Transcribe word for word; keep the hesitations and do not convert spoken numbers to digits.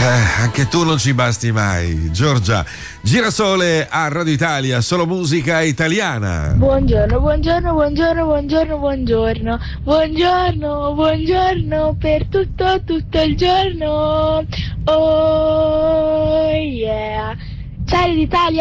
Eh, anche tu non ci basti mai. Giorgia, Girasole a Radio Italia, solo musica italiana. Buongiorno, buongiorno, buongiorno, buongiorno, buongiorno. Buongiorno, buongiorno per tutto, tutto il giorno. Oh yeah. Ciao l'Italia.